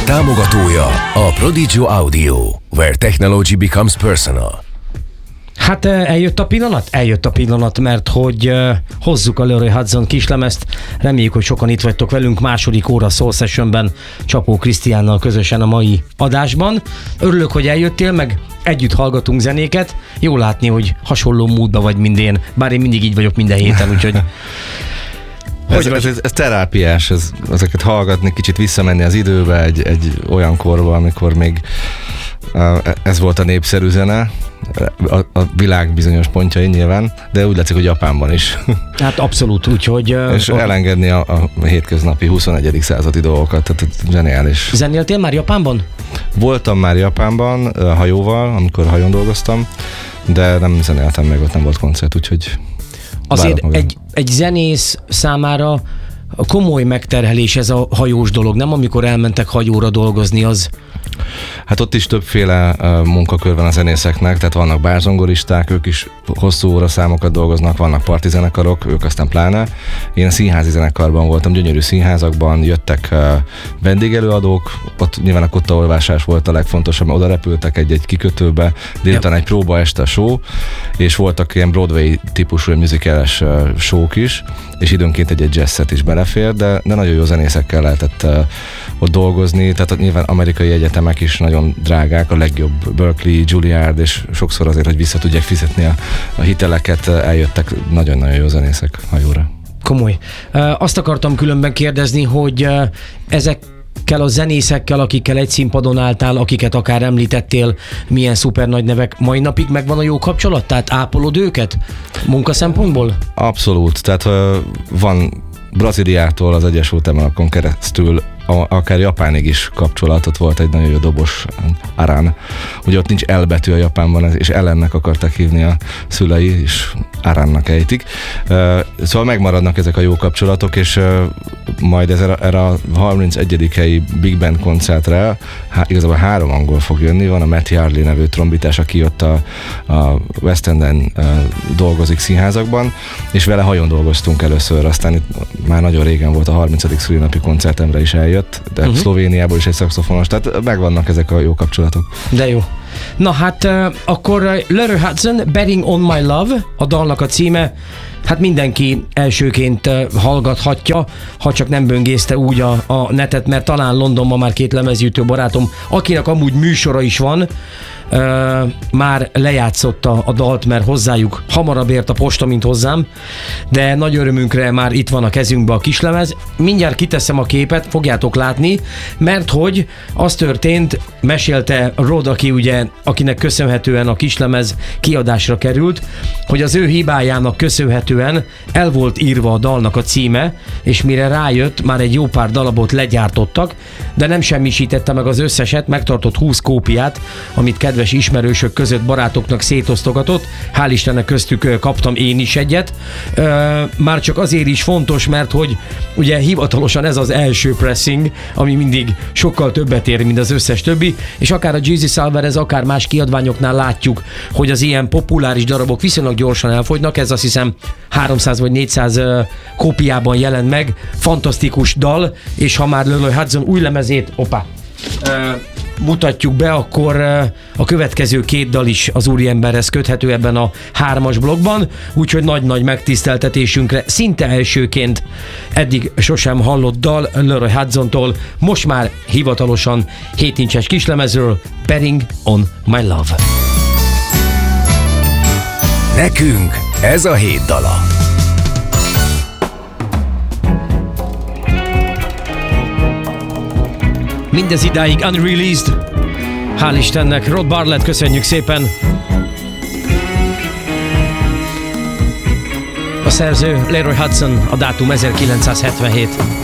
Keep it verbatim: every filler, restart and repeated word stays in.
támogatója a Prodigy Audio, where technology becomes personal. Hát eljött a pillanat? Eljött a pillanat, mert hogy uh, hozzuk a Leroy Hudson kislemezt. Reméljük, hogy sokan itt vagytok velünk második óra Soul Sessionben Csapó Krisztiánnal közösen a mai adásban. Örülök, hogy eljöttél, meg együtt hallgatunk zenéket. Jó látni, hogy hasonló módban vagy, mint én, bár én mindig így vagyok minden héten, úgyhogy... Ez, ez, ez, ez terápiás, ez, ezeket hallgatni, kicsit visszamenni az időbe egy, egy olyan korba, amikor még ez volt a népszerű zene, a, a világ bizonyos pontjai nyilván, de úgy látszik, hogy Japánban is. Hát abszolút, úgyhogy... És a... elengedni a, a hétköznapi huszonegyedik századi dolgokat, tehát zseniális. Zenéltél már Japánban? Voltam már Japánban hajóval, amikor hajón dolgoztam, de nem zenéltem meg, ott nem volt koncert, úgyhogy... Azért egy, egy zenész számára komoly megterhelés ez a hajós dolog, nem? Amikor elmentek hajóra dolgozni, az... Hát ott is többféle uh, munkakör van a zenészeknek, tehát vannak bárzongoristák, ők is hosszú óraszámokat dolgoznak, vannak partizenekarok, ők aztán pláne. Én színházi zenekarban voltam, gyönyörű színházakban, jöttek uh, vendégelőadók, ott nyilván a kottaolvásás volt a legfontosabb, mert oda repültek egy-egy kikötőbe, délután egy próba, este a show, és voltak ilyen Broadway típusú musicales uh, show-k is, és időnként egy-egy jazzet is belefér, de, de nagyon jó zenészekkel lehetett uh, ott dolgozni, tehát nyilván amerikai egyetemek is nagyon drágák, a legjobb Berkeley, Juilliard, és sokszor azért, hogy vissza tudják fizetni a, a hiteleket, eljöttek nagyon-nagyon jó zenészek hajóra. Komoly. Azt akartam különben kérdezni, hogy ezek kell a zenészekkel, akikkel egy színpadon álltál, akiket akár említettél, milyen szuper nagy nevek, mai napig megvan a jó kapcsolat? Tehát ápolod őket munka szempontból? Abszolút, tehát van Brazíliától az Egyesült Államokon keresztül akár Japánig is kapcsolatot volt egy nagyon jó dobos, Aran. Ugye ott nincs L betű a Japánban, és Ellennek akarták hívni a szülei, és Arannak ejtik. Szóval megmaradnak ezek a jó kapcsolatok, és majd ez erre a harmincegyedik helyi Big Band koncertre igazából három angol fog jönni. Van a Matt Yardley nevű trombitás, aki ott a, a West Enden dolgozik színházakban, és vele hajón dolgoztunk először, aztán itt már nagyon régen volt, a harmincadik szülinapi koncertemre is eljött, de uh-huh. Szlovéniából is egy szaxofonos, tehát megvannak ezek a jó kapcsolatok. De jó. Na hát uh, akkor uh, Leroy Hudson, Betting on My Love, a dalnak a címe, hát mindenki elsőként uh, hallgathatja, ha csak nem böngészte úgy a, a netet, mert talán Londonban már két lemezgyűjtő barátom, akinek amúgy műsora is van, Uh, már lejátszotta a dalt, mert hozzájuk hamarabb ért a posta, mint hozzám, de nagy örömünkre már itt van a kezünkbe a kislemez. Mindjárt kiteszem a képet, fogjátok látni, mert hogy az történt, mesélte Rod, aki ugye, akinek köszönhetően a kislemez kiadásra került, hogy az ő hibájának köszönhetően el volt írva a dalnak a címe, és mire rájött, már egy jó pár darabot legyártottak, de nem semmisítette meg az összeset, megtartott húsz kópiát, amit kedves ismerősök között barátoknak szétosztogatott. Hál' Istennek köztük kaptam én is egyet. Már csak azért is fontos, mert hogy ugye hivatalosan ez az első pressing, ami mindig sokkal többet ér, mint az összes többi, és akár a Jesus Alvarez, akár más kiadványoknál látjuk, hogy az ilyen populáris darabok viszonylag gyorsan elfogynak. Ez azt hiszem háromszáz vagy négyszáz kópiában jelent meg. Fantasztikus dal, és ha már Leroy Hudson új lemezét, opá, mutatjuk be, akkor a következő két dal is az úriemberhez köthető ebben a hármas blokkban, úgyhogy nagy-nagy megtiszteltetésünkre szinte elsőként eddig sosem hallott dal Leroy Hudsontól, most már hivatalosan hét incses kislemezről, Betting on My Love. Nekünk ez a hét dala. Mindez idáig unreleased. Hál' Istennek, Rod Bartlett, köszönjük szépen. A szerző Leroy Hudson, a dátum ezerkilencszázhetvenhét.